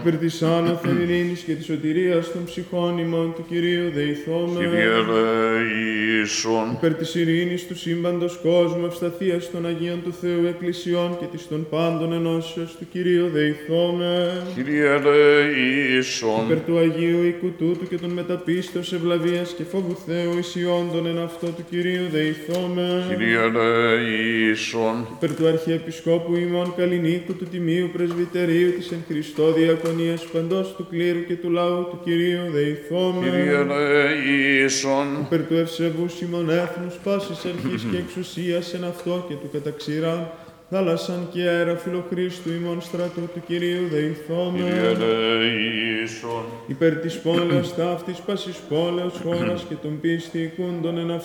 Υπέρ της άνωθεν ειρήνης και της σωτηρίας των ψυχών ημών του Κυρίου δεηθώμε. Κύριε ελεήσον. Υπέρ της ειρήνης του σύμπαντος κόσμου, ευσταθίας των Αγίων του Θεού Εκκλησιών και της των πάντων ενώσεως του Κυρίου δεηθώμε. Κύριε ελεήσον. Υπέρ του Αγίου οίκου τούτου και των μεταπίστεως ευλαβίας και φόβου Θεού εισιόντων εν αυτό του Κυρίου δεηθώμε. Κύριε ελεήσον. Υπέρ του Αρχιεπισκόπου ημών Καλλινίκου του Τιμίου Πρεσβυτερίου της εν Χριστώ Διακονίας παντός του κλήρου και του λαού του Κυρίου δεηθώμε. Κύριε ελεήσον. Υπέρ του ευσεβούς ημών έθνους πάσης αρχής και εξουσίας εν αυτό και του καταξηράν θάλασσαν και αέρα φιλοχρίστου ημών στρατού του Κυρίου δεηθώμε. Κύριε ελεήσον. Υπέρ της πόλεως ταύτης πάσης πόλεως χώρας και των πίστη οικούντων εν